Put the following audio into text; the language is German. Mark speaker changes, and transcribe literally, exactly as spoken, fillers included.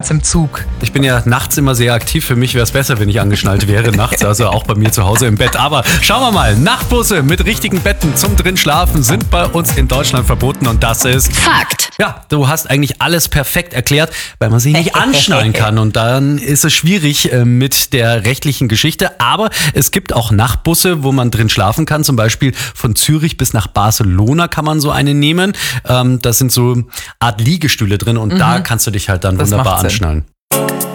Speaker 1: als im Zug.
Speaker 2: Ich bin ja nachts immer sehr aktiv. Für mich wäre es besser, wenn ich angeschnallt wäre nachts, also auch bei mir zu Hause im Bett. Aber schauen wir mal, Nachtbusse mit richtigen Betten zum drin schlafen sind bei uns in Deutschland verboten und das ist
Speaker 3: Fakt.
Speaker 2: Ja, du hast eigentlich alles perfekt erklärt, weil man sich nicht anschnallen kann und dann ist es schwierig äh, mit der rechtlichen Geschichte. Aber es gibt auch Nachtbusse, wo man drin schlafen kann. Zum Beispiel von Zürich bis nach Barcelona kann man so eine nehmen. Ähm, da sind so Art Liegestühle drin und mhm. da kannst du dich halt dann
Speaker 1: das
Speaker 2: wunderbar anschnallen.